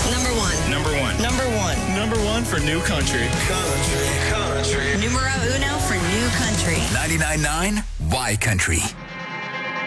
Number one. Number one. Number one. Number one for new country. Numero uno for new country. 99.9 Y Country.